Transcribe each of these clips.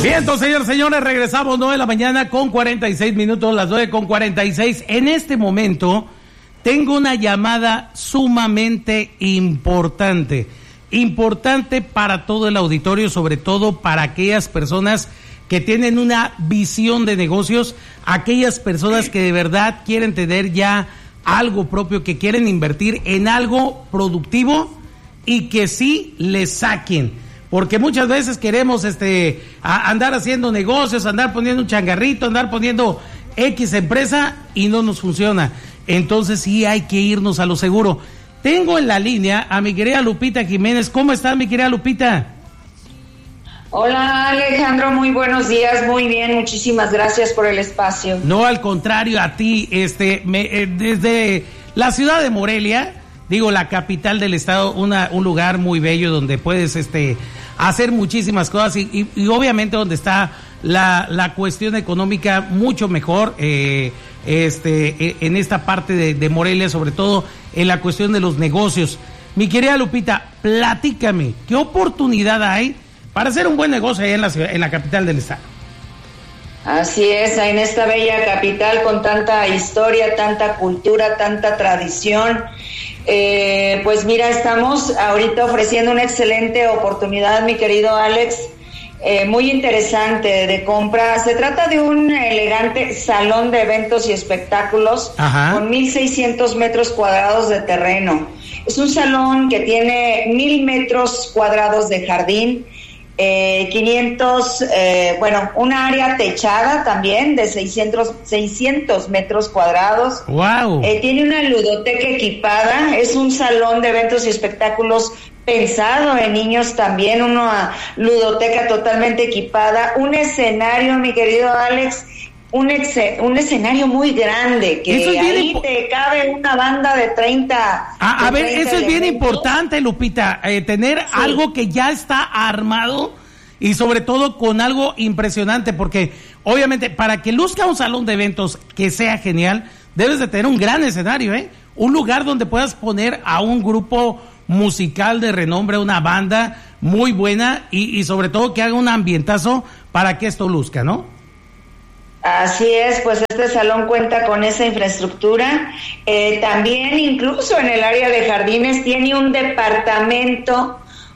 Bien, entonces, señores, regresamos 9 de la mañana con 46 minutos, las 9 con 46. En este momento tengo una llamada sumamente importante para todo el auditorio, sobre todo para aquellas personas que tienen una visión de negocios, aquellas personas que de verdad quieren tener ya algo propio, que quieren invertir en algo productivo y que sí le saquen. Porque muchas veces queremos andar haciendo negocios, andar poniendo un changarrito, andar poniendo X empresa y no nos funciona. Entonces sí hay que irnos a lo seguro. Tengo en la línea a mi querida Lupita Jiménez. ¿Cómo está, mi querida Lupita? Hola, Alejandro, muy buenos días, muy bien, muchísimas gracias por el espacio. No, al contrario, a ti, desde la ciudad de Morelia, digo, la capital del estado, un lugar muy bello donde puedes hacer muchísimas cosas y obviamente donde está la cuestión económica mucho mejor en esta parte de Morelia, sobre todo en la cuestión de los negocios. Mi querida Lupita, platícame, ¿qué oportunidad hay para hacer un buen negocio allá en la capital del estado? Así es, en esta bella capital con tanta historia, tanta cultura, tanta tradición. Pues mira, estamos ahorita ofreciendo una excelente oportunidad, mi querido Alex, muy interesante de compra. Se trata de un elegante salón de eventos y espectáculos. Ajá. Con 1,600 metros cuadrados de terreno. Es un salón que tiene 1,000 metros cuadrados de jardín, 500, una área techada también de 600 metros cuadrados. Wow. Tiene una ludoteca equipada, es un salón de eventos y espectáculos pensado en niños también, una ludoteca totalmente equipada, un escenario, mi querido Alex, un escenario muy grande, que ahí te cabe una banda de 30. A ver, eso es bien importante, Lupita, tener algo que ya está armado y sobre todo con algo impresionante, porque obviamente para que luzca un salón de eventos que sea genial, debes de tener un gran escenario, un lugar donde puedas poner a un grupo musical de renombre, una banda muy buena y sobre todo que haga un ambientazo para que esto luzca, ¿no? Así es, pues este salón cuenta con esa infraestructura. También incluso en el área de jardines tiene un departamento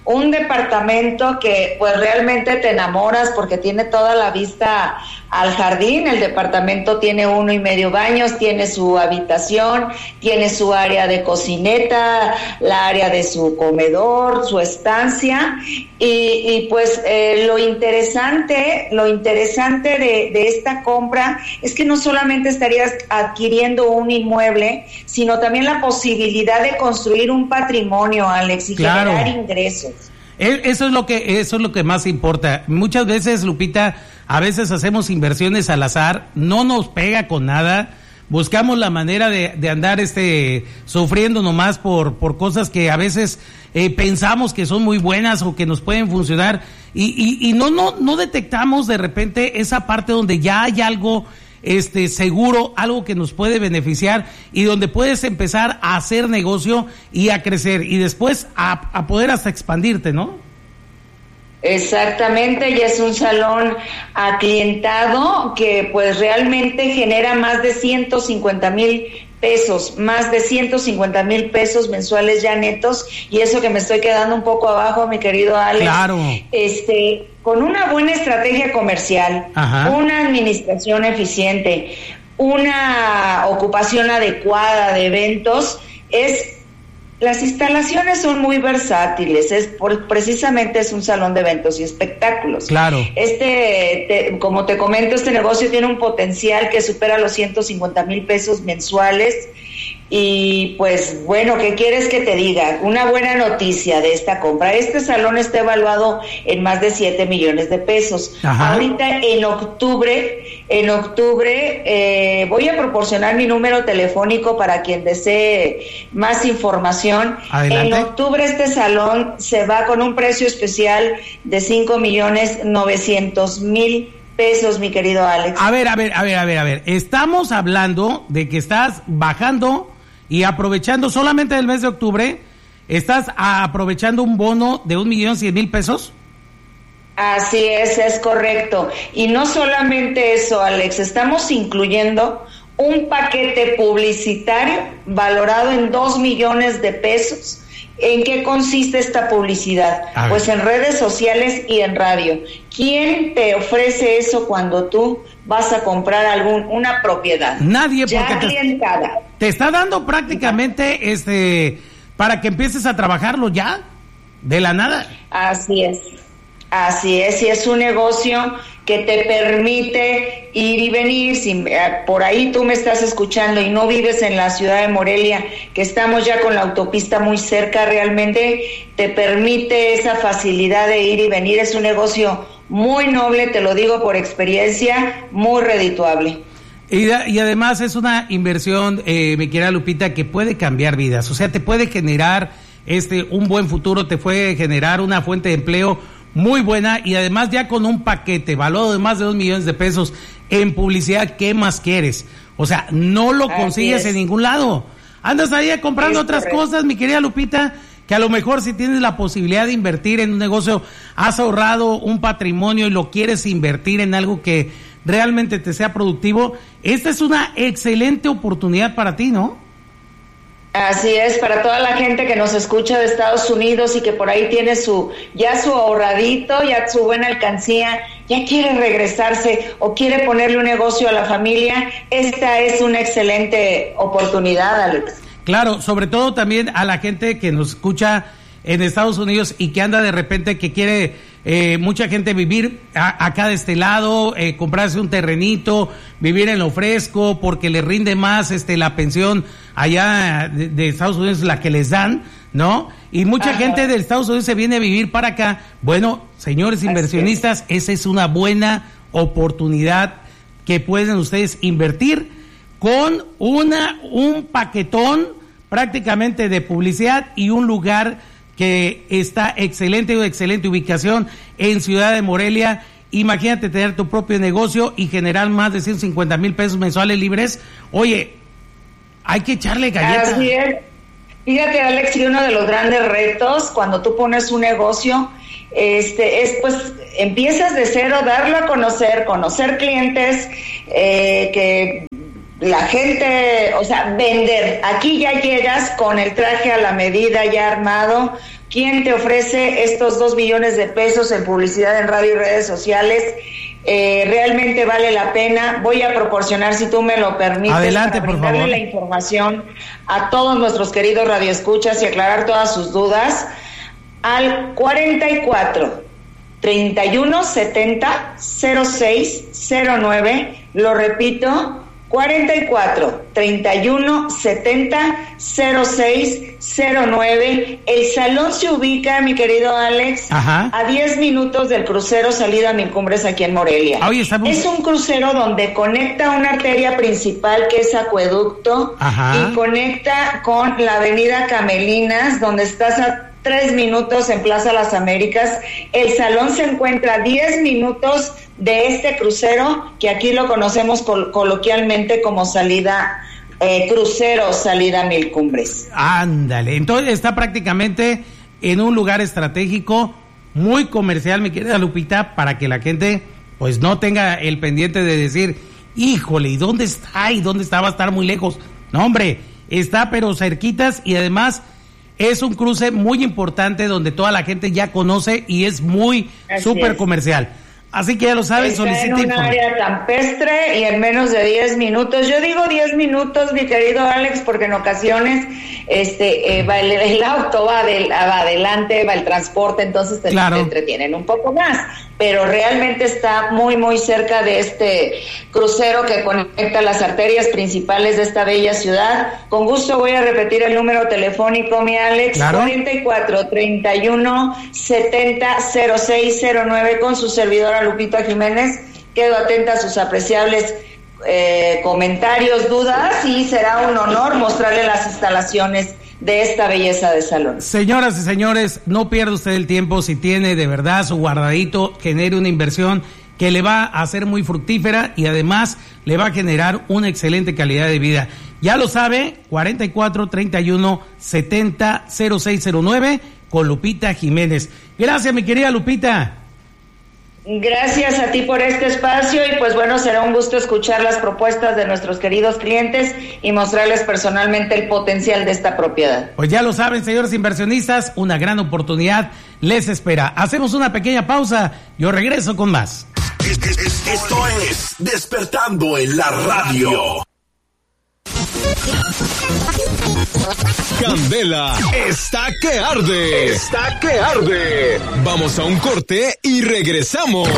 que pues realmente te enamoras porque tiene toda la vista al jardín. El departamento tiene 1.5 baños, tiene su habitación, tiene su área de cocineta, la área de su comedor, su estancia y pues lo interesante de esta compra es que no solamente estarías adquiriendo un inmueble, sino también la posibilidad de construir un patrimonio, Alex, y claro, generar ingresos. Eso es lo que más importa. Muchas veces, Lupita, a veces hacemos inversiones al azar, no nos pega con nada, buscamos la manera de andar sufriendo nomás por cosas que a veces pensamos que son muy buenas o que nos pueden funcionar y no detectamos de repente esa parte donde ya hay algo seguro, algo que nos puede beneficiar y donde puedes empezar a hacer negocio y a crecer y después a poder hasta expandirte, ¿no? Exactamente, y es un salón aclientado que pues realmente genera más de 150,000 pesos, más de 150,000 pesos mensuales ya netos, y eso que me estoy quedando un poco abajo, mi querido Alex. Claro. Con una buena estrategia comercial, ajá, una administración eficiente, una ocupación adecuada de eventos, las instalaciones son muy versátiles, precisamente es un salón de eventos y espectáculos. Claro. Como te comento, este negocio tiene un potencial que supera los 150,000 pesos mensuales. Y pues bueno, ¿qué quieres que te diga? Una buena noticia de esta compra. Este salón está evaluado en más de 7 millones de pesos. Ajá. Ahorita en octubre voy a proporcionar mi número telefónico para quien desee más información. Adelante. En octubre este salón se va con un precio especial de 5,900,000 pesos, mi querido Alex. A ver. Estamos hablando de que estás bajando y aprovechando solamente del mes de octubre, ¿estás aprovechando un bono de 1,100,000 pesos? Así es correcto. Y no solamente eso, Alex, estamos incluyendo un paquete publicitario valorado en 2 millones de pesos. ¿En qué consiste esta publicidad? Pues en redes sociales y en radio. ¿Quién te ofrece eso cuando tú vas a comprar una propiedad? Nadie, ya porque te está dando prácticamente para que empieces a trabajarlo ya, de la nada. Así es, y es un negocio que te permite ir y venir. Si por ahí tú me estás escuchando y no vives en la ciudad de Morelia, que estamos ya con la autopista muy cerca, realmente te permite esa facilidad de ir y venir. Es un negocio muy noble, te lo digo por experiencia, muy redituable. Y además es una inversión, mi querida Lupita, que puede cambiar vidas. O sea, te puede generar un buen futuro, te puede generar una fuente de empleo muy buena, y además ya con un paquete valorado de más de 2 millones de pesos en publicidad, ¿qué más quieres? O sea, no lo consigues en ningún lado. Andas ahí comprando otras cosas, mi querida Lupita, que a lo mejor si tienes la posibilidad de invertir en un negocio, has ahorrado un patrimonio y lo quieres invertir en algo que realmente te sea productivo, esta es una excelente oportunidad para ti, ¿no? Así es, para toda la gente que nos escucha de Estados Unidos y que por ahí tiene su ahorradito, ya su buena alcancía, ya quiere regresarse o quiere ponerle un negocio a la familia, esta es una excelente oportunidad, Alex. Claro, sobre todo también a la gente que nos escucha en Estados Unidos y que anda de repente, que quiere mucha gente vivir acá de este lado, comprarse un terrenito, vivir en lo fresco, porque le rinde más la pensión allá de Estados Unidos, la que les dan, ¿no? Y mucha gente de Estados Unidos se viene a vivir para acá. Bueno, señores inversionistas, esa es una buena oportunidad que pueden ustedes invertir con un paquetón prácticamente de publicidad y un lugar que está excelente ubicación en Ciudad de Morelia. Imagínate tener tu propio negocio y generar más de 150,000 pesos mensuales libres. Oye, hay que echarle galletas. Así es. Fíjate, Alex, y uno de los grandes retos cuando tú pones un negocio es pues empiezas de cero, darlo a conocer clientes, que la gente, o sea, vender. Aquí ya llegas con el traje a la medida ya armado. ¿Quién te ofrece estos 2 millones de pesos en publicidad en radio y redes sociales? Realmente vale la pena. Voy a proporcionar, si tú me lo permites, adelante, para brindarle la información a todos nuestros queridos radioescuchas y aclarar todas sus dudas al 44 31 70 06 09. Lo repito, 44 31 70 06 09. El salón se ubica, mi querido Alex, a 10 minutos del crucero salida a Mil Cumbres aquí en Morelia. Es un crucero donde conecta una arteria principal que es Acueducto y conecta con la avenida Camelinas, donde estás a 3 minutos en Plaza Las Américas. El salón se encuentra a 10 minutos de este crucero, que aquí lo conocemos coloquialmente como crucero salida Mil Cumbres. Ándale, entonces está prácticamente en un lugar estratégico, muy comercial, mi querida Lupita, para que la gente pues no tenga el pendiente de decir, híjole, ¿y dónde está? ¿Y dónde está? Va a estar muy lejos. No, hombre, está pero cerquitas, y además es un cruce muy importante donde toda la gente ya conoce y es muy súper comercial. Así que ya lo saben, soliciten. En un área campestre y en menos de 10 minutos. Yo digo 10 minutos, mi querido Alex, porque en ocasiones va el auto va adelante, va el transporte, entonces te entretienen un poco más. Pero realmente está muy, muy cerca de este crucero que conecta las arterias principales de esta bella ciudad. Con gusto voy a repetir el número telefónico, mi Alex. 44 31 70 06 09, con su servidora Lupita Jiménez. Quedo atenta a sus apreciables comentarios, dudas, y será un honor mostrarle las instalaciones de esta belleza de salón. Señoras y señores, no pierda usted el tiempo. Si tiene de verdad su guardadito, genere una inversión que le va a hacer muy fructífera y además le va a generar una excelente calidad de vida. Ya lo sabe, 44 31 70 06 09 con Lupita Jiménez. Gracias, mi querida Lupita. Gracias a ti por este espacio y pues bueno, será un gusto escuchar las propuestas de nuestros queridos clientes y mostrarles personalmente el potencial de esta propiedad. Pues ya lo saben, señores inversionistas, una gran oportunidad les espera. Hacemos una pequeña pausa, yo regreso con más. Esto es Despertando en la Radio. Candela está que arde. Está que arde. Vamos a un corte y regresamos.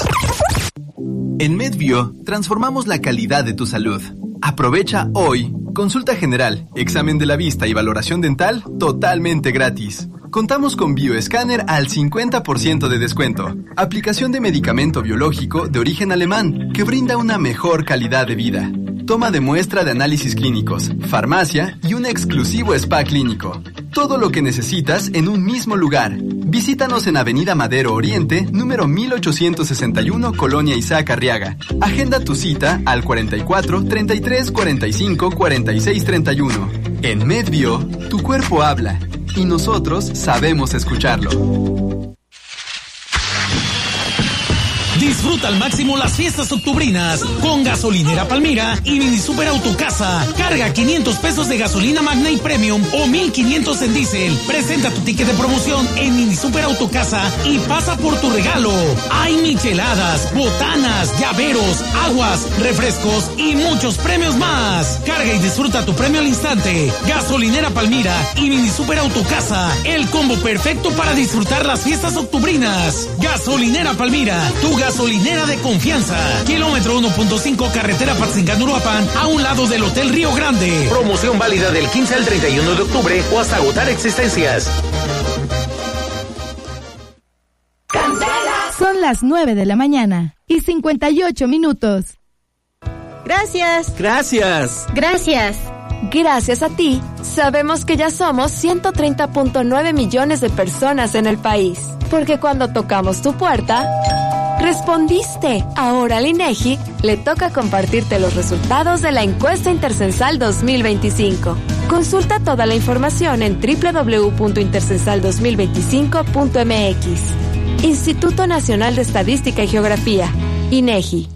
En MedBio transformamos la calidad de tu salud. Aprovecha hoy consulta general, examen de la vista y valoración dental totalmente gratis. Contamos con bioescáner al 50% de descuento. Aplicación de medicamento biológico de origen alemán que brinda una mejor calidad de vida. Toma de muestra de análisis clínicos, farmacia y un exclusivo spa clínico. Todo lo que necesitas en un mismo lugar. Visítanos en Avenida Madero Oriente, número 1861, Colonia Isaac Arriaga. Agenda tu cita al 44 33 45 46 31. En MedBio, tu cuerpo habla y nosotros sabemos escucharlo. Disfruta al máximo las fiestas octubrinas con Gasolinera Palmira y Mini Super Autocasa. Carga 500 pesos de gasolina Magna y Premium o 1,500 en diésel. Presenta tu ticket de promoción en Mini Super Autocasa y pasa por tu regalo. Hay micheladas, botanas, llaveros, aguas, refrescos y muchos premios más. Carga y disfruta tu premio al instante. Gasolinera Palmira y Mini Super Autocasa. El combo perfecto para disfrutar las fiestas octubrinas. Gasolinera Palmira, tu gasolinera de confianza. Kilómetro 1.5 carretera Patzingán-Uruapan, a un lado del Hotel Río Grande. Promoción válida del 15 al 31 de octubre o hasta agotar existencias. Son las 9 de la mañana y 58 minutos. Gracias. Gracias. Gracias. Gracias a ti, sabemos que ya somos 130.9 millones de personas en el país. Porque cuando tocamos tu puerta, respondiste. Ahora al INEGI le toca compartirte los resultados de la encuesta Intercensal 2025. Consulta toda la información en www.intercensal2025.mx. Instituto Nacional de Estadística y Geografía, INEGI.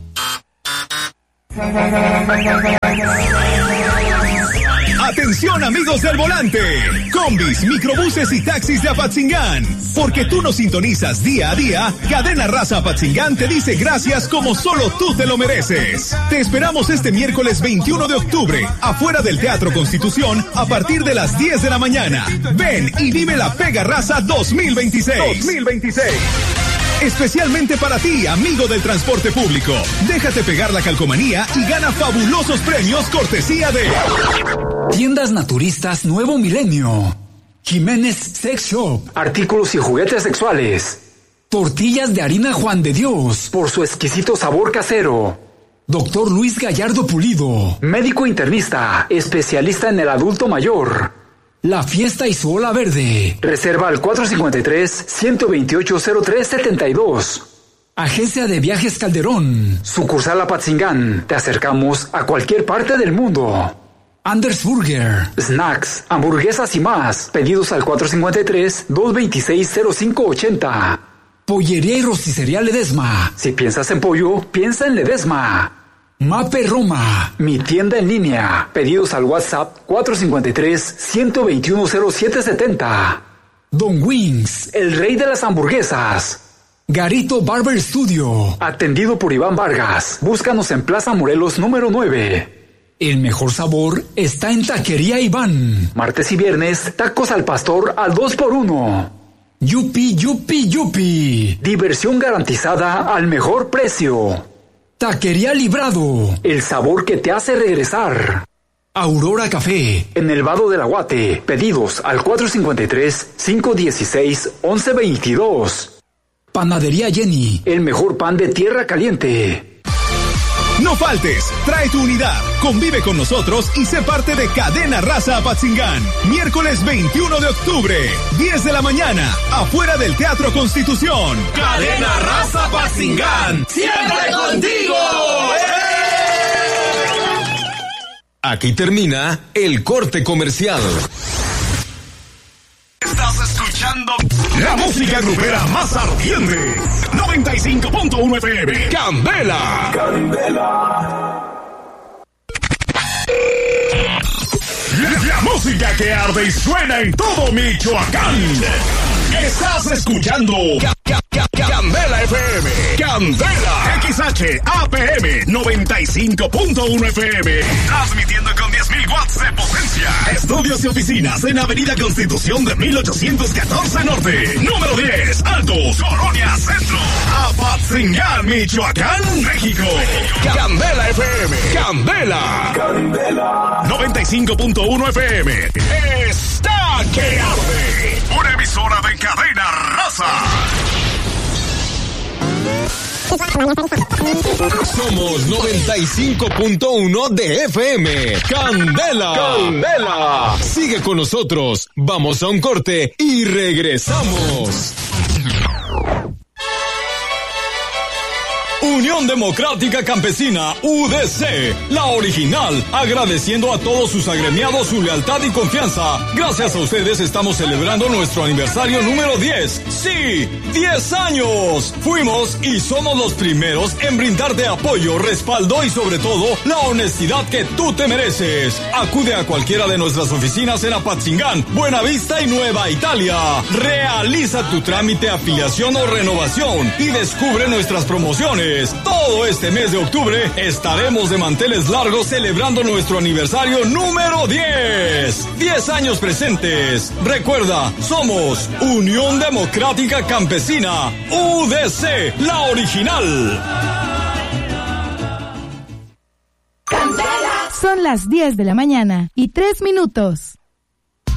Atención amigos del volante, combis, microbuses y taxis de Apatzingán. Porque tú nos sintonizas día a día, Cadena Raza Apatzingán te dice gracias como solo tú te lo mereces. Te esperamos este miércoles 21 de octubre, afuera del Teatro Constitución, a partir de las 10 de la mañana. Ven y vive la Pega Raza 2026. Especialmente para ti, amigo del transporte público. Déjate pegar la calcomanía y gana fabulosos premios cortesía de Tiendas Naturistas Nuevo Milenio, Jiménez Sex Shop, artículos y juguetes sexuales, tortillas de harina Juan de Dios, por su exquisito sabor casero. Doctor Luis Gallardo Pulido, médico internista, especialista en el adulto mayor. La Fiesta y su Ola Verde. Reserva al 453-128-0372. Agencia de Viajes Calderón. Sucursal Apatzingán. Te acercamos a cualquier parte del mundo. Anders Burger. Snacks, hamburguesas y más. Pedidos al 453-226-0580. Pollería y rosticería Ledesma. Si piensas en pollo, piensa en Ledesma. Mape Roma. Mi tienda en línea. Pedidos al WhatsApp 453-121-0770. Don Wings. El rey de las hamburguesas. Garito Barber Studio. Atendido por Iván Vargas. Búscanos en Plaza Morelos número 9. El mejor sabor está en Taquería Iván. Martes y viernes, tacos al pastor al 2x1. Yupi, yupi, yupi. Diversión garantizada al mejor precio. Taquería Librado. El sabor que te hace regresar. Aurora Café. En el Vado del Aguate. Pedidos al 453-516-1122. Panadería Jenny. El mejor pan de tierra caliente. No faltes, trae tu unidad, convive con nosotros y sé parte de Cadena Raza Apatzingán. Miércoles 21 de octubre, 10 de la mañana, afuera del Teatro Constitución. Cadena Raza Apatzingán, siempre contigo. Aquí termina el corte comercial. Estás escuchando la música grupera más ardiente. 95.1 FM. Candela. La música que arde y suena en todo Michoacán. Estás escuchando Candela FM. Candela. XH APM 95.1 FM. Transmitiendo con 10.000 watts de potencia. Estudios y oficinas en Avenida Constitución de 1814 Norte. Número 10, Altos, Colonia Centro. Apatzingán, Michoacán, México. Candela FM. Candela. 95.1 FM. Está que arde. Una emisora de cadena raza. Somos 95.1 de FM. Candela. Candela. Sigue con nosotros. Vamos a un corte y regresamos. Unión Democrática Campesina, UDC, la original, agradeciendo a todos sus agremiados su lealtad y confianza. Gracias a ustedes estamos celebrando nuestro aniversario número 10. ¡Sí! 10 años. Fuimos y somos los primeros en brindarte apoyo, respaldo y sobre todo la honestidad que tú te mereces. Acude a cualquiera de nuestras oficinas en Apatzingán, Buenavista y Nueva Italia. Realiza tu trámite, afiliación o renovación y descubre nuestras promociones. Todo este mes de octubre estaremos de manteles largos celebrando nuestro aniversario número 10. 10 años presentes. Recuerda, somos Unión Democrática Campesina, UDC, la original. Son las 10 de la mañana y 3 minutos.